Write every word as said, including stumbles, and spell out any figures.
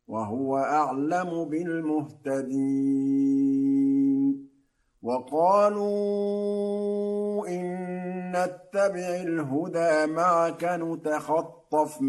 وهو أعلم بالمهتدين وقالوا إن نتبع الهدى معك نتخطف